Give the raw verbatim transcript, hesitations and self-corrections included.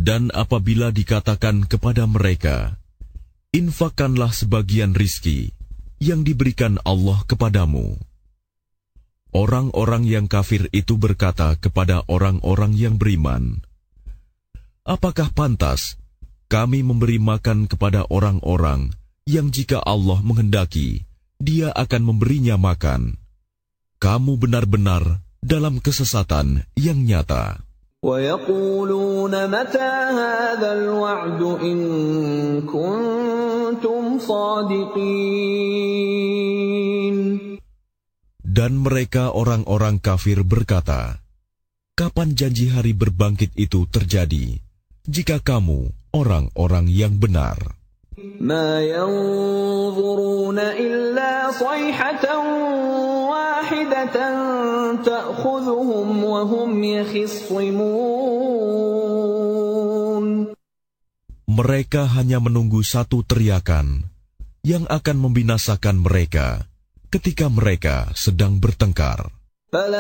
Dan apabila dikatakan kepada mereka, infakkanlah sebagian rizki yang diberikan Allah kepadamu. Orang-orang yang kafir itu berkata kepada orang-orang yang beriman, apakah pantas kami memberi makan kepada orang-orang yang jika Allah menghendaki, Dia akan memberinya makan? Kamu benar-benar dalam kesesatan yang nyata. وَيَقُولُونَ مَتَى هَذَا الْوَعْدُ إِن كُنتُمْ صَادِقِينَ. Dan mereka orang-orang kafir berkata, kapan janji hari berbangkit itu terjadi, jika kamu orang-orang yang benar? مَا يَنظُرُونَ إِلَّا صَيْحَةً وَاحِدَةً تَأْخُذُهُمْ وَهُمْ يَخِصِّمُونَ. Mereka hanya menunggu satu teriakan yang akan membinasakan mereka ketika mereka sedang bertengkar.